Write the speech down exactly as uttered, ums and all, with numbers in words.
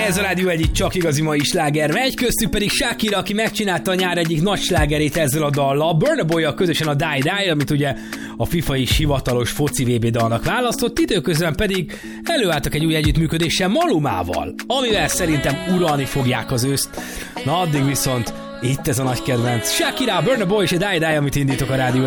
Ez a Rádió egyik csak igazi mai sláger megy, köztük pedig Shakira, aki megcsinálta a nyár egyik nagy slágerét ezzel a dallal. Burna Boy-jal közösen a Die Die, amit ugye a FIFA is hivatalos foci vé bé dalnak választott, időközben pedig előálltak egy új együttműködéssel Malumával, amivel szerintem uralni fogják az őszt. Na addig viszont itt ez a nagy kedvenc. Shakira, Burna Boy és a Die Die, amit indítok a Rádió